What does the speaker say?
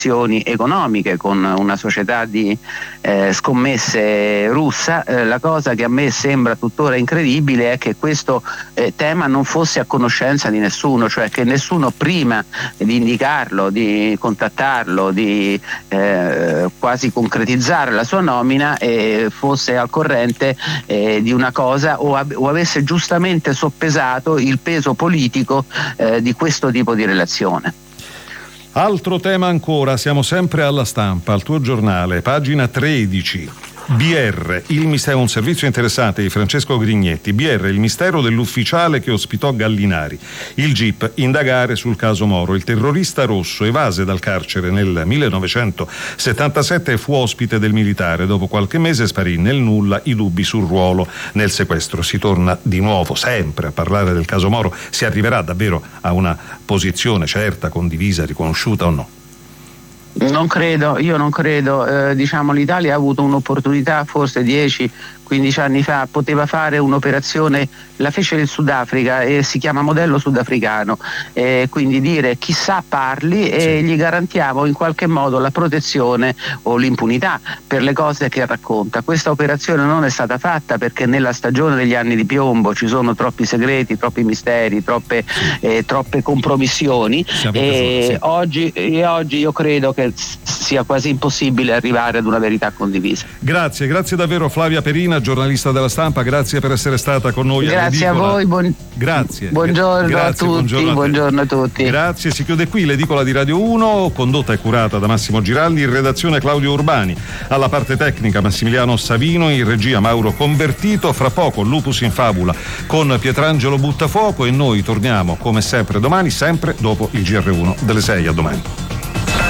economiche con una società di scommesse russa. La cosa che a me sembra tuttora incredibile è che questo tema non fosse a conoscenza di nessuno, cioè che nessuno prima di indicarlo, di contattarlo, di quasi concretizzare la sua nomina fosse al corrente di una cosa o avesse giustamente soppesato il peso politico di questo tipo di relazione. Altro tema ancora, siamo sempre alla Stampa, al tuo giornale, pagina 13. BR, il mistero, un servizio interessante di Francesco Grignetti. BR, il mistero dell'ufficiale che ospitò Gallinari. Il GIP, indagare sul caso Moro. Il terrorista rosso evase dal carcere nel 1977 e fu ospite del militare. Dopo qualche mese sparì nel nulla, i dubbi sul ruolo nel sequestro. Si torna di nuovo sempre a parlare del caso Moro. Si arriverà davvero a una posizione certa, condivisa, riconosciuta o no? Io non credo, l'Italia ha avuto un'opportunità forse 10-15 anni fa, poteva fare un'operazione, la fece nel Sudafrica e si chiama modello sudafricano, quindi dire chissà parli e gli garantiamo in qualche modo la protezione o l'impunità per le cose che racconta. Questa operazione non è stata fatta perché nella stagione degli anni di piombo ci sono troppi segreti, troppi misteri, troppe compromissioni e oggi io credo che sia quasi impossibile arrivare ad una verità condivisa. Grazie davvero Flavia Perina, giornalista della Stampa, grazie per essere stata con noi. Grazie a voi, grazie. Buongiorno a tutti, buongiorno a tutti. Grazie, si chiude qui l'edicola di Radio 1, condotta e curata da Massimo Giraldi, in redazione Claudio Urbani, alla parte tecnica Massimiliano Savino, in regia Mauro Convertito. Fra poco Lupus in Fabula con Pietrangelo Buttafuoco e noi torniamo come sempre domani, sempre dopo il GR1 delle 6. A domani.